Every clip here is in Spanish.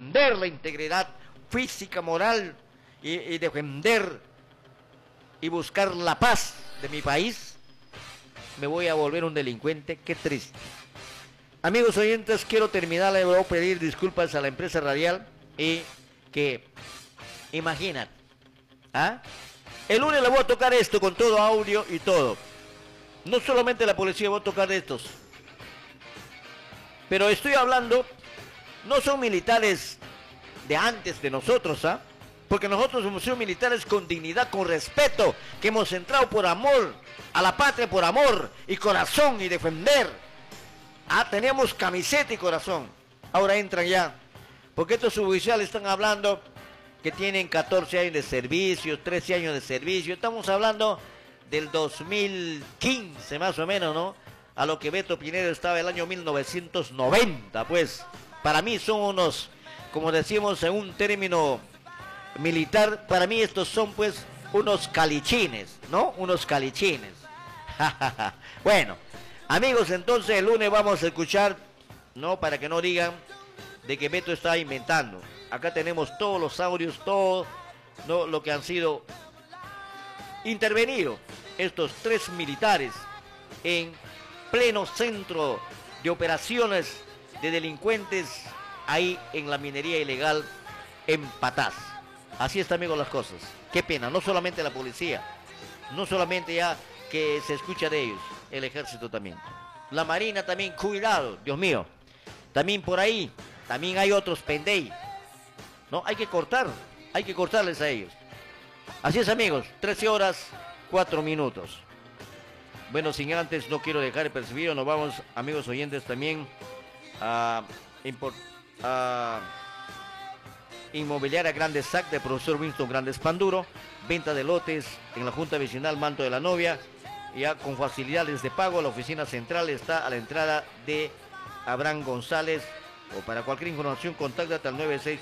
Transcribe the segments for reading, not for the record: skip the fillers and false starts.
defender la integridad física, moral y defender y buscar la paz de mi país, me voy a volver un delincuente. Qué triste. Amigos oyentes, quiero terminar, le voy a pedir disculpas a la empresa radial y que, imagínate, ¿ah? El lunes le voy a tocar esto con todo audio y todo. No solamente la policía, voy a tocar estos. Pero estoy hablando, no son militares de antes de nosotros, ¿ah? Porque nosotros hemos sido militares con dignidad, con respeto, que hemos entrado por amor a la patria, por amor y corazón y defender. Ah, teníamos camiseta y corazón. Ahora entran ya, porque estos suboficiales están hablando que tienen 14 años de servicio, 13 años de servicio. Estamos hablando del 2015 más o menos, ¿no? A lo que Beto Pinero estaba el año 1990, pues. Para mí son unos, como decimos en un término militar, para mí estos son pues unos calichines, ¿no? Unos calichines. Bueno, amigos, entonces el lunes vamos a escuchar, ¿no? Para que no digan de que Beto está inventando. Acá tenemos todos los audios, todo, ¿no? Lo que han sido intervenido estos 3 militares en pleno centro de operaciones de delincuentes ahí en la minería ilegal en Patás. Así está, amigos, las cosas. Qué pena, no solamente la policía, no solamente ya que se escucha de ellos, el ejército también. La marina también, cuidado, Dios mío. También por ahí, también hay otros pendey. No, hay que cortarles a ellos. Así es, amigos, 13 horas, 4 minutos. Bueno, sin antes, no quiero dejar de percibir, nos vamos, amigos oyentes, también a Inmobiliaria Grandes SAC de profesor Winston Grandes Panduro, venta de lotes en la Junta Vecinal Manto de la Novia, ya con facilidades de pago. La oficina central está a la entrada de Abraham González, o para cualquier información contáctate al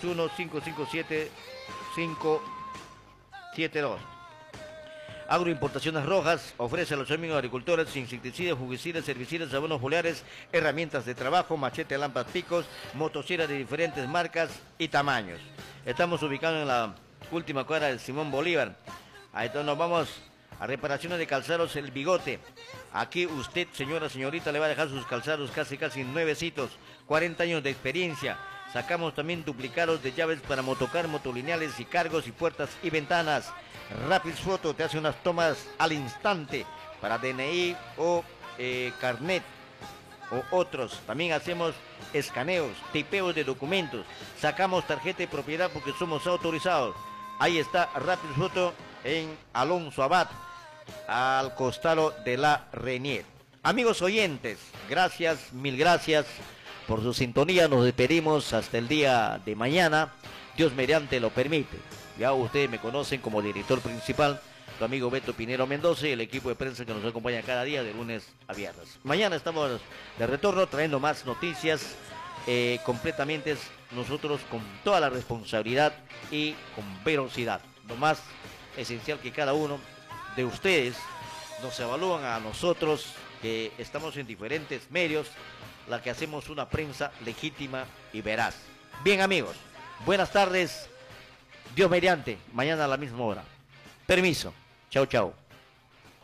961-557-572. Agroimportaciones Rojas ofrece a los amigos agricultores insecticidas, fungicidas, herbicidas, abonos foliares, herramientas de trabajo, machete, lámparas, picos, motosierras de diferentes marcas y tamaños. Estamos ubicados en la última cuadra de Simón Bolívar. Ahí nos vamos a reparaciones de calzados El Bigote. Aquí usted, señora, señorita, le va a dejar sus calzados casi nuevecitos, 40 años de experiencia. Sacamos también duplicados de llaves para motocar, motolineales y cargos y puertas y ventanas. Rapid Photo te hace unas tomas al instante para DNI o carnet o otros. También hacemos escaneos, tipeos de documentos. Sacamos tarjeta de propiedad porque somos autorizados. Ahí está Rapid Photo en Alonso Abad, al costado de la Renier. Amigos oyentes, gracias, mil gracias por su sintonía. Nos despedimos hasta el día de mañana, Dios mediante lo permite. Ya ustedes me conocen como director principal, tu amigo Beto Pinero Mendoza, y el equipo de prensa que nos acompaña cada día de lunes a viernes. Mañana estamos de retorno trayendo más noticias, completamente nosotros con toda la responsabilidad y con velocidad. Lo más esencial que cada uno de ustedes nos evalúan a nosotros, que estamos en diferentes medios, la que hacemos una prensa legítima y veraz. Bien, amigos, buenas tardes. Dios mediante, mañana a la misma hora. Permiso. Chau, chau.